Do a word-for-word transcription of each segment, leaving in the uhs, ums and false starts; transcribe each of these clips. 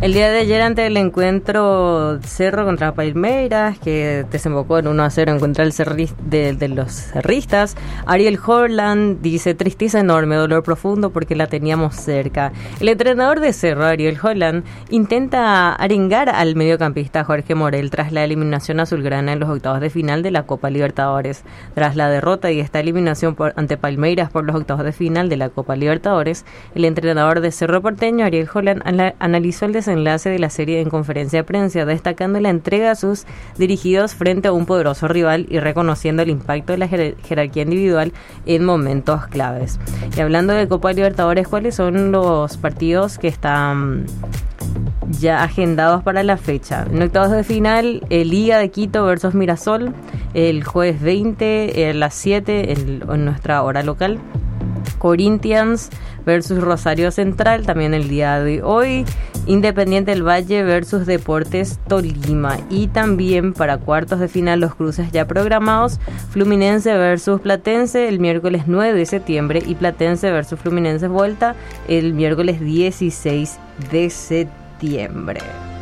El día de ayer, ante el encuentro Cerro contra Palmeiras, que desembocó en uno a cero en contra del cerri- de, de los cerristas, Ariel Holland dice: tristeza enorme, dolor profundo porque la teníamos cerca. El entrenador de Cerro, Ariel Holland, intenta arengar al mediocampista Jorge Morel tras la eliminación azulgrana en los octavos de final de la Copa Libertadores. Tras la derrota y esta eliminación por, ante Palmeiras por los octavos de final de la Copa Libertadores, el entrenador de Cerro Porteño, Ariel Holland, ana- analizó el desempeño enlace de la serie en conferencia de prensa, destacando la entrega a sus dirigidos frente a un poderoso rival y reconociendo el impacto de la jer- jerarquía individual en momentos claves. Y hablando de Copa Libertadores, ¿cuáles son los partidos que están ya agendados para la fecha? En octavos de final, el Liga de Quito versus Mirasol, el jueves veinte a las siete en, en nuestra hora local. Corinthians versus Rosario Central, también el día de hoy. Independiente del Valle versus Deportes Tolima. Y también para cuartos de final, los cruces ya programados: Fluminense versus Platense el miércoles nueve de septiembre y Platense versus Fluminense vuelta el miércoles dieciséis de septiembre.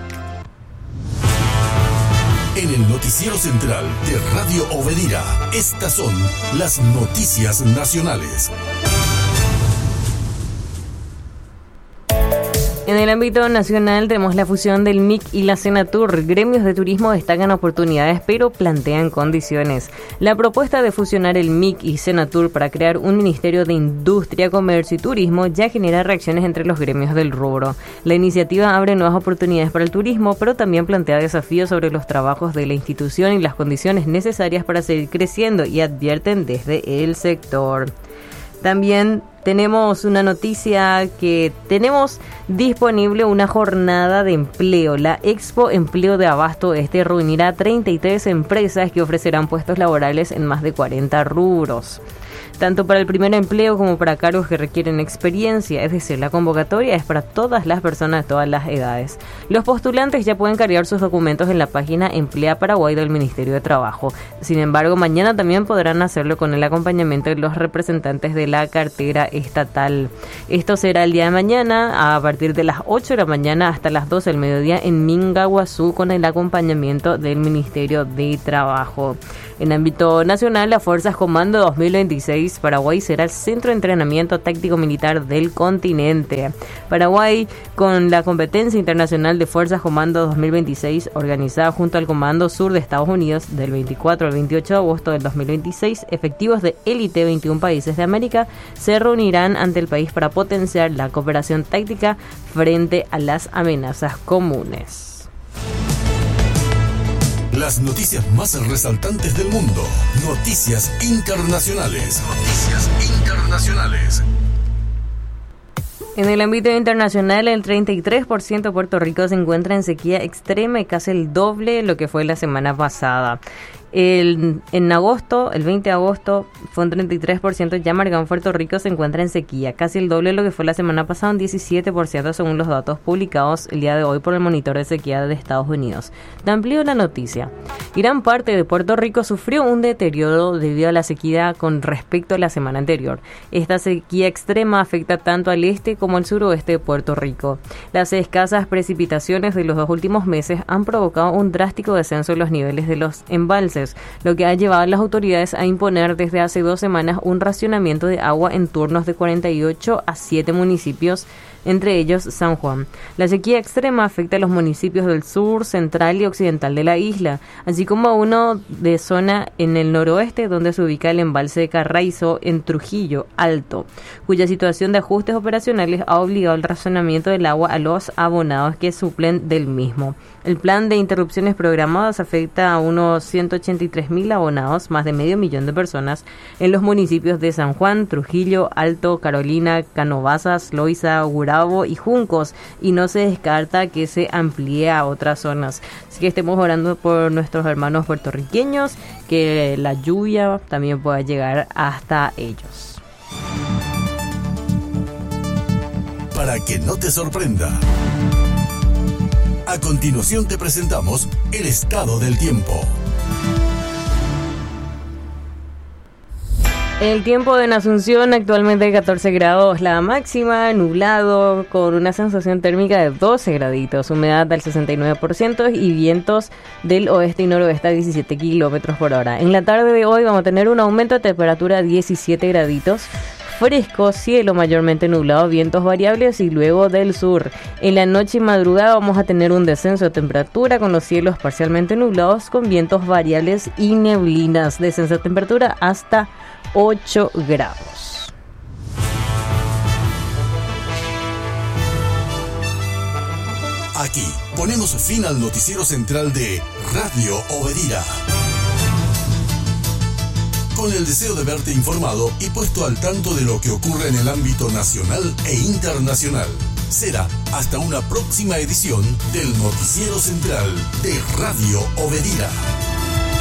En el noticiero central de Radio Obedira, estas son las noticias nacionales. En el ámbito nacional tenemos la fusión del M I C y la Senatur. Gremios de turismo destacan oportunidades, pero plantean condiciones. La propuesta de fusionar el M I C y Senatur para crear un Ministerio de Industria, Comercio y Turismo ya genera reacciones entre los gremios del rubro. La iniciativa abre nuevas oportunidades para el turismo, pero también plantea desafíos sobre los trabajos de la institución y las condiciones necesarias para seguir creciendo, y advierten desde el sector. También tenemos una noticia que tenemos disponible una jornada de empleo. La Expo Empleo de Abasto Este reunirá a treinta y tres empresas que ofrecerán puestos laborales en más de cuarenta rubros, tanto para el primer empleo como para cargos que requieren experiencia. Es decir, la convocatoria es para todas las personas de todas las edades. Los postulantes ya pueden cargar sus documentos en la página Emplea Paraguay del Ministerio de Trabajo. Sin embargo, mañana también podrán hacerlo con el acompañamiento de los representantes de la cartera estatal. Esto será el día de mañana a partir de las ocho de la mañana hasta las doce del mediodía en Mingaguazú, con el acompañamiento del Ministerio de Trabajo. En ámbito nacional, las Fuerzas Comando dos mil veintiséis Paraguay será el centro de entrenamiento táctico militar del continente. Paraguay, con la competencia internacional de Fuerzas Comando dos mil veintiséis, organizada junto al Comando Sur de Estados Unidos del veinticuatro al veintiocho de agosto del dos mil veintiséis, efectivos de élite de veintiún países de América se reunirán ante el país para potenciar la cooperación táctica frente a las amenazas comunes. Las noticias más resaltantes del mundo. Noticias internacionales. Noticias internacionales. En el ámbito internacional, el treinta y tres por ciento de Puerto Rico se encuentra en sequía extrema y casi el doble de lo que fue la semana pasada. El, en agosto, el veinte de agosto, fue un treinta y tres por ciento, ya marcado en Puerto Rico se encuentra en sequía, casi el doble de lo que fue la semana pasada, un diecisiete por ciento según los datos publicados el día de hoy por el monitor de sequía de Estados Unidos. Te amplío la noticia. Gran parte de Puerto Rico sufrió un deterioro debido a la sequía con respecto a la semana anterior. Esta sequía extrema afecta tanto al este como al suroeste de Puerto Rico. Las escasas precipitaciones de los dos últimos meses han provocado un drástico descenso en los niveles de los embalses, lo que ha llevado a las autoridades a imponer desde hace dos semanas un racionamiento de agua en turnos de cuarenta y ocho a siete municipios, entre ellos San Juan. La sequía extrema afecta a los municipios del sur, central y occidental de la isla, así como a uno de zona en el noroeste, donde se ubica el embalse de Carraizo en Trujillo Alto, cuya situación de ajustes operacionales ha obligado al racionamiento del agua a los abonados que suplen del mismo. El plan de interrupciones programadas afecta a unos ciento ochenta y tres mil abonados, más de medio millón de personas, en los municipios de San Juan, Trujillo Alto, Carolina, Canovasas, Loíza, Gurabo y Juncos, y no se descarta que se amplíe a otras zonas. Así que estemos orando por nuestros hermanos puertorriqueños, que la lluvia también pueda llegar hasta ellos. Para que no te sorprenda, a continuación te presentamos el estado del tiempo. El tiempo en Asunción actualmente catorce grados, la máxima, nublado, con una sensación térmica de doce graditos, humedad del sesenta y nueve por ciento y vientos del oeste y noroeste a diecisiete kilómetros por hora. En la tarde de hoy vamos a tener un aumento de temperatura a diecisiete graditos, fresco, cielo mayormente nublado, vientos variables y luego del sur. En la noche y madrugada vamos a tener un descenso de temperatura con los cielos parcialmente nublados con vientos variables y neblinas. Descenso de temperatura hasta ocho grados. Aquí ponemos fin al noticiero central de Radio Obedira, con el deseo de verte informado y puesto al tanto de lo que ocurre en el ámbito nacional e internacional. Será hasta una próxima edición del noticiero central de Radio Obedira.